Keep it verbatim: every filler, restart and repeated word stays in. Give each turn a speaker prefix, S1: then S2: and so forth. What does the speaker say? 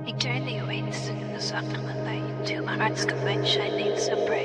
S1: Ik training jo eens in de zakken met die til hartske mensen niet zo breed.